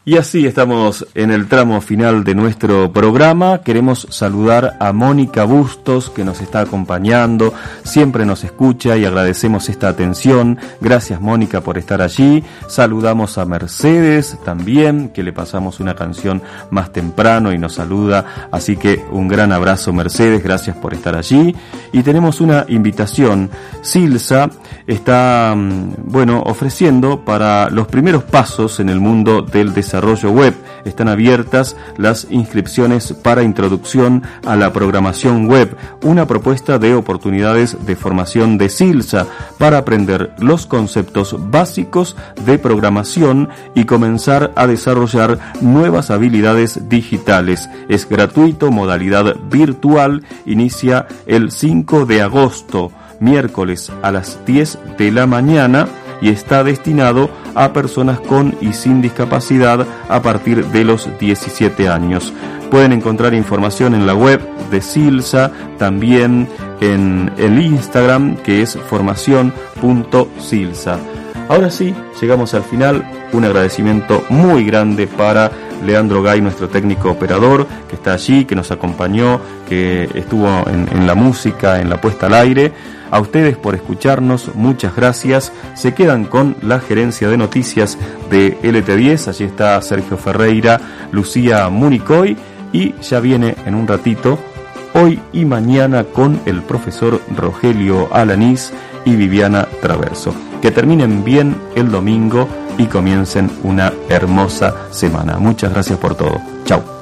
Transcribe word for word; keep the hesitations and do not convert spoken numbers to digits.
Y así estamos en el tramo final de nuestro programa. Queremos saludar a Mónica Bustos, que nos está acompañando, siempre nos escucha y agradecemos esta atención. Gracias, Mónica, por estar allí. Saludamos a Mercedes también, que le pasamos una canción más temprano y nos saluda. Así que un gran abrazo, Mercedes, gracias por estar allí. Y tenemos una invitación. Silsa está, bueno, ofreciendo para los primeros pasos en el mundo del desarrollo Desarrollo web. Están abiertas las inscripciones para introducción a la programación web, una propuesta de oportunidades de formación de Silsa para aprender los conceptos básicos de programación y comenzar a desarrollar nuevas habilidades digitales. Es gratuito, modalidad virtual, inicia el cinco de agosto, miércoles a las diez de la mañana, y está destinado a personas con y sin discapacidad a partir de los diecisiete años. Pueden encontrar información en la web de Silsa, también en el Instagram, que es formación punto silsa. Ahora sí, llegamos al final. Un agradecimiento muy grande para Leandro Gay, nuestro técnico operador, que está allí, que nos acompañó, que estuvo en, en la música, en la puesta al aire. A ustedes por escucharnos, muchas gracias. Se quedan con la gerencia de noticias de L T diez. Allí está Sergio Ferreira, Lucía Municoy, y ya viene en un ratito, hoy y mañana, con el profesor Rogelio Alanís y Viviana Traverso. Que terminen bien el domingo y comiencen una hermosa semana. Muchas gracias por todo. Chau.